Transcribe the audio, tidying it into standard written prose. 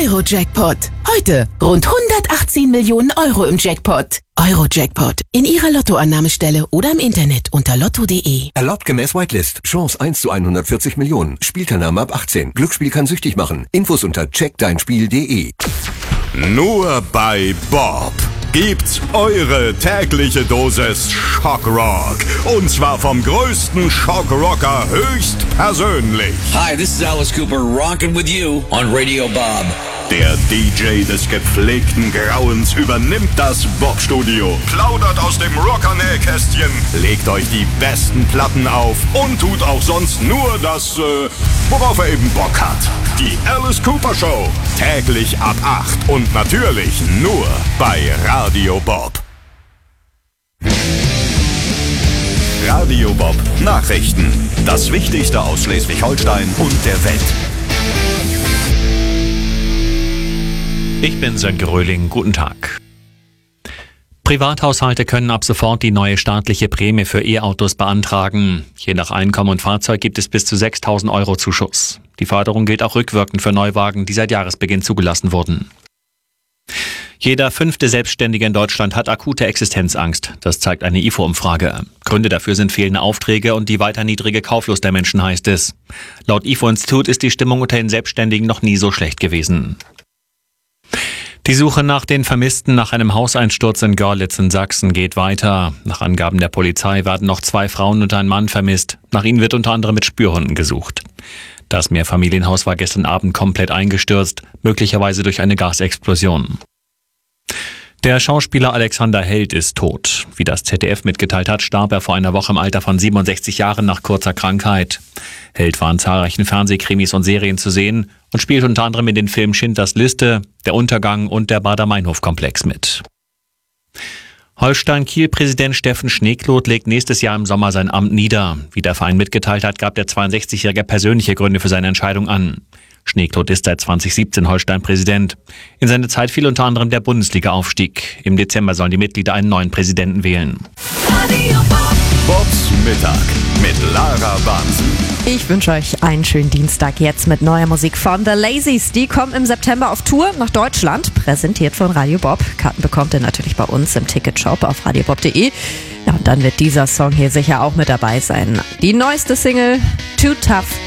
Euro-Jackpot. Heute rund 118 Millionen Euro im Jackpot. Euro-Jackpot. In Ihrer Lottoannahmestelle oder im Internet unter lotto.de. Erlaubt gemäß Whitelist. Chance 1 zu 140 Millionen. Spielteilnahme ab 18. Glücksspiel kann süchtig machen. Infos unter checkdeinspiel.de. Nur bei Bob gibt's eure tägliche Dosis Schockrock. Und zwar vom größten Schockrocker höchstpersönlich. Hi, this is Alice Cooper, rocking with you on Radio Bob. Der DJ des gepflegten Grauens übernimmt das Bob-Studio, plaudert aus dem Rocker-Nähkästchen, legt euch die besten Platten auf und tut auch sonst nur das, worauf er eben Bock hat. Die Alice Cooper Show, täglich ab 8 und natürlich nur bei Radio Bob. Radio Bob Nachrichten. Das Wichtigste aus Schleswig-Holstein und der Welt. Ich bin Sönke Röhling, guten Tag. Privathaushalte können ab sofort die neue staatliche Prämie für E-Autos beantragen. Je nach Einkommen und Fahrzeug gibt es bis zu 6.000 Euro Zuschuss. Die Förderung gilt auch rückwirkend für Neuwagen, die seit Jahresbeginn zugelassen wurden. Jeder 5. Selbstständige in Deutschland hat akute Existenzangst. Das zeigt eine IFO-Umfrage. Gründe dafür sind fehlende Aufträge und die weiter niedrige Kauflust der Menschen, heißt es. Laut IFO-Institut ist die Stimmung unter den Selbstständigen noch nie so schlecht gewesen. Die Suche nach den Vermissten nach einem Hauseinsturz in Görlitz in Sachsen geht weiter. Nach Angaben der Polizei werden noch 2 Frauen und ein Mann vermisst. Nach ihnen wird unter anderem mit Spürhunden gesucht. Das Mehrfamilienhaus war gestern Abend komplett eingestürzt, möglicherweise durch eine Gasexplosion. Der Schauspieler Alexander Held ist tot. Wie das ZDF mitgeteilt hat, starb er vor einer Woche im Alter von 67 Jahren nach kurzer Krankheit. Held war in zahlreichen Fernsehkrimis und Serien zu sehen und spielt unter anderem in den Filmen Schindlers Liste, Der Untergang und der Baader-Meinhof-Komplex mit. Holstein-Kiel-Präsident Steffen Schneekloth legt nächstes Jahr im Sommer sein Amt nieder. Wie der Verein mitgeteilt hat, gab der 62-Jährige persönliche Gründe für seine Entscheidung an. Schneekloth ist seit 2017 Holstein-Präsident. In seine Zeit fiel unter anderem der Bundesliga-Aufstieg. Im Dezember sollen die Mitglieder einen neuen Präsidenten wählen. Bobs Mittag mit Lara Bansen. Ich wünsche euch einen schönen Dienstag jetzt mit neuer Musik von The Lazies. Die kommen im September auf Tour nach Deutschland, präsentiert von Radio Bob. Karten bekommt ihr natürlich bei uns im Ticketshop auf radiobob.de. Ja, und dann wird dieser Song hier sicher auch mit dabei sein. Die neueste Single, Too Tough